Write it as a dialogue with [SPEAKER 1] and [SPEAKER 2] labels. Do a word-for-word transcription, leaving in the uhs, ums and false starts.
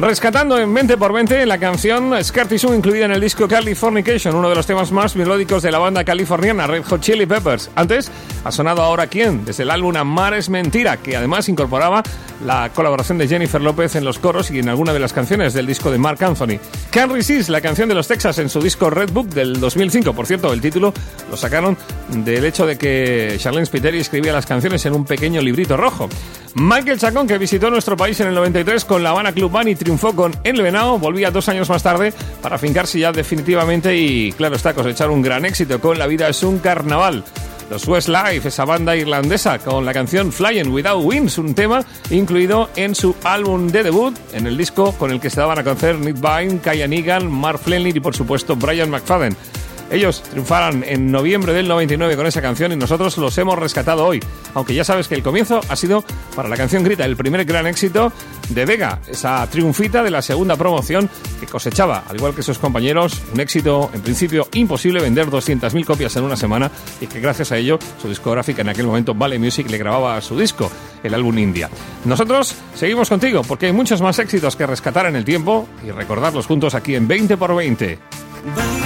[SPEAKER 1] Rescatando en veinte por veinte la canción Scar Tissue incluida en el disco Californication, uno de los temas más melódicos de la banda californiana Red Hot Chili Peppers. Antes ha sonado Ahora Quién, desde el álbum Amar es Mentira, que además incorporaba la colaboración de Jennifer López en los coros y en alguna de las canciones del disco de Mark Anthony. Can't Resist, la canción de los Texas en su disco Red Book del dos mil cinco. Por cierto, el título lo sacaron del hecho de que Charlene Spiteri escribía las canciones en un pequeño librito rojo. Michael Chacón, que visitó nuestro país en el noventa y tres con la Habana Club Band y triunfó con El Venao, volvía dos años más tarde para fincarse ya definitivamente y, claro está, cosechar un gran éxito con La vida es un carnaval. Los Westlife, esa banda irlandesa, con la canción Flying Without Wings, un tema incluido en su álbum de debut, en el disco con el que se daban a conocer Nick Vine, Kyan Egan, Mark Flenley y, por supuesto, Brian McFadden. Ellos triunfaron en noviembre del noventa y nueve con esa canción y nosotros los hemos rescatado hoy. Aunque ya sabes que el comienzo ha sido para la canción Grita, el primer gran éxito de Vega, esa triunfita de la segunda promoción que cosechaba, al igual que sus compañeros, un éxito en principio imposible, vender doscientas mil copias en una semana, y que gracias a ello su discográfica en aquel momento, Vale Music, le grababa su disco, el álbum India. Nosotros seguimos contigo porque hay muchos más éxitos que rescatar en el tiempo y recordarlos juntos aquí en veinte por veinte.